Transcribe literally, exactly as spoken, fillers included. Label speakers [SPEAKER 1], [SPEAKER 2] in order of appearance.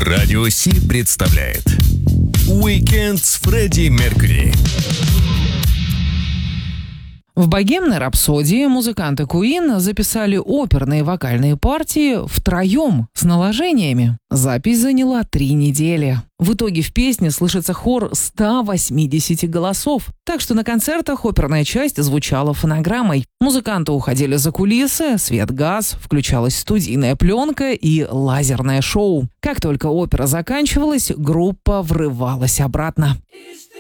[SPEAKER 1] Радио Си представляет «Уикенд с Фредди Меркьюри».
[SPEAKER 2] В «Богемной рапсодии» музыканты Queen записали оперные вокальные партии втроем с наложениями. Запись заняла три недели. В итоге в песне слышится хор ста восьмидесяти голосов. Так что на концертах оперная часть звучала фонограммой. Музыканты уходили за кулисы, свет гас, включалась студийная пленка и лазерное шоу. Как только опера заканчивалась, группа врывалась обратно.